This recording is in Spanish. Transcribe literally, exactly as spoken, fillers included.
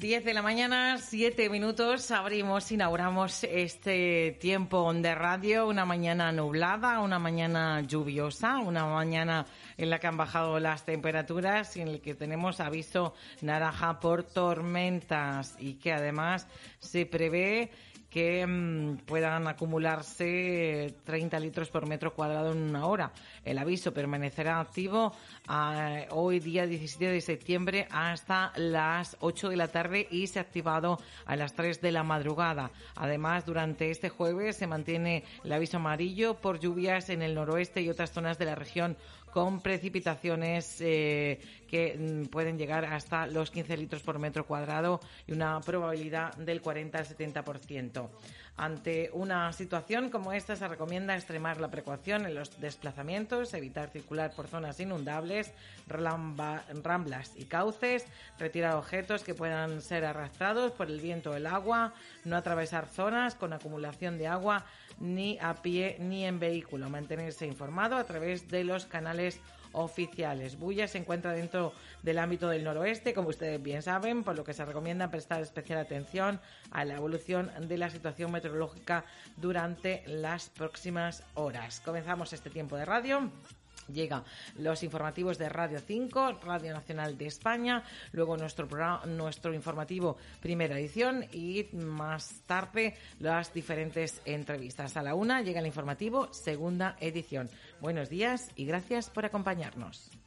diez de la mañana, siete minutos, abrimos, inauguramos este tiempo de radio, una mañana nublada, una mañana lluviosa, una mañana en la que han bajado las temperaturas y en la que tenemos aviso naranja por tormentas y que además se prevé que mmm, puedan acumularse treinta litros por metro cuadrado en una hora. El aviso permanecerá activo uh, hoy día diecisiete de septiembre hasta las ocho de la tarde y se ha activado a las tres de la madrugada. Además, durante este jueves se mantiene el aviso amarillo por lluvias en el noroeste y otras zonas de la región con precipitaciones eh, que mm, pueden llegar hasta los quince litros por metro cuadrado y una probabilidad del cuarenta al setenta por ciento. Ante una situación como esta se recomienda extremar la precaución en los desplazamientos, evitar circular por zonas inundables, ramba, ramblas y cauces, retirar objetos que puedan ser arrastrados por el viento o el agua, no atravesar zonas con acumulación de agua ni a pie ni en vehículo, mantenerse informado a través de los canales oficiales. Bulla se encuentra dentro del ámbito del noroeste, como ustedes bien saben, por lo que se recomienda prestar especial atención a la evolución de la situación meteorológica durante las próximas horas. Comenzamos este tiempo de radio. Llega los informativos de Radio cinco, Radio Nacional de España, luego nuestro programa, nuestro informativo primera edición y más tarde las diferentes entrevistas. A la una llega el informativo segunda edición. Buenos días y gracias por acompañarnos.